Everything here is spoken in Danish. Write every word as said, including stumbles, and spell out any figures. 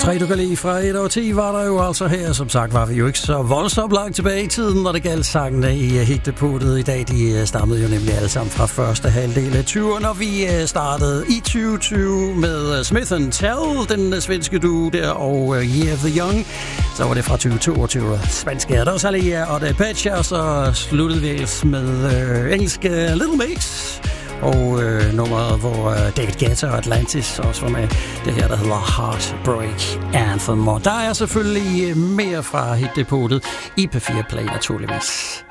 Tre du kan lide fra et og ti var der jo altså her. Som sagt var vi jo ikke så voldsomt langt tilbage i tiden, når det galt sangene i hitdepotet i dag. De stammede jo nemlig alle sammen fra første halvdel af tyverne, når vi startede i tyve tyve med Smith and Tell, den svenske duo der, og Year of the Young. Så var det fra tyve toogtyve svenske Rosalia og Depeche, og så sluttede vi med øh, engelske Little Mix. Og øh, nummeret, hvor øh, David Guetta og Atlantis også var med, det her, der hedder Heartbreak Anthem. Og der er selvfølgelig mere fra hitdepotet i P fire Play naturligvis.